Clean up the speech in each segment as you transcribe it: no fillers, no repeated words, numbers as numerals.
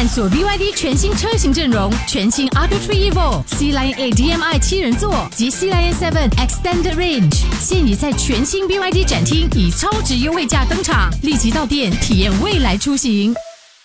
探索 BYD 全新车型阵容，全新 R2-3 Evo、C Line 8 DMI 7人座及 C Line 7 Extended Range， 现已在全新 BYD 展厅以超值优惠价登场，立即到店体验未来出行。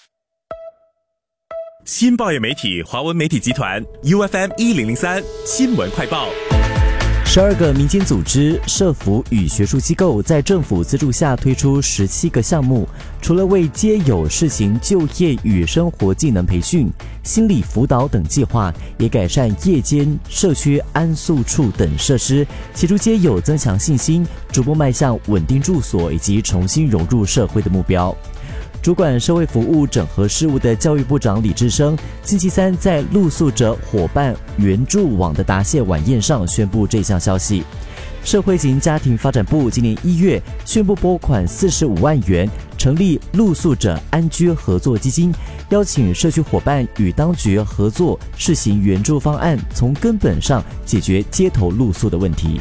新报业媒体华文媒体集团 UFM 1003新闻快报。 12个民间组织、社福与学术机构在政府资助下推出17个项目，除了为街友试行就业与生活技能培训、心理辅导等计划，也改善夜间社区安宿处等设施，协助街友增强信心，逐步迈向稳定住所以及重新融入社会的目标。主管社会服务整合事务的教育部长李志生，星期三在露宿者伙伴援助网的答谢晚宴上宣布这项消息。社会及家庭发展部今年1月宣布拨款45万元，成立露宿者安居合作基金，邀请社区伙伴与当局合作试行援助方案，从根本上解决街头露宿的问题。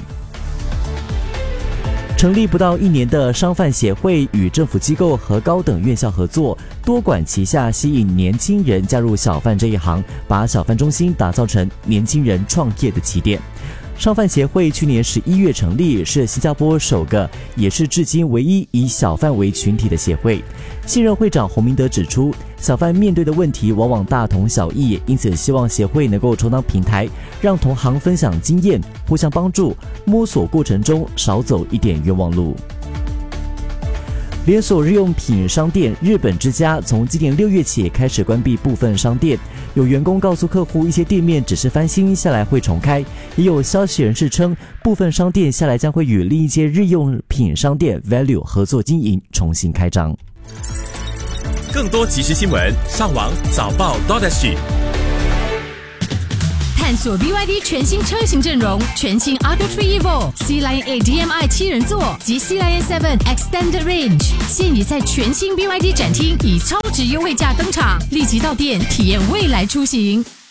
成立不到1年的商贩协会与政府机构和高等院校合作，多管齐下，吸引年轻人加入小贩这一行，把小贩中心打造成年轻人创业的起点。商贩协会去年11月成立，是新加坡首个，也是至今唯一以小贩为群体的协会。现任会长洪明德指出，小贩面对的问题往往大同小异，因此希望协会能够充当平台，让同行分享经验，互相帮助，摸索过程中少走一点冤枉路。连锁日用品商店日本之家从今年6月起开始关闭部分商店，有员工告诉客户，一些店面只是翻新下来会重开，也有消息人士称，部分商店下来将会与另一间日用品商店 Value 合作经营，重新开张。 更多即时新闻，上网早报 .sg。 探索 BYD 全新车型阵容，全新 R2-3 Evo、C Line 8 DMI 7人座及 C Line 7 Extended Range， 现已在全新 BYD 展厅以超值优惠价登场，立即到店体验未来出行。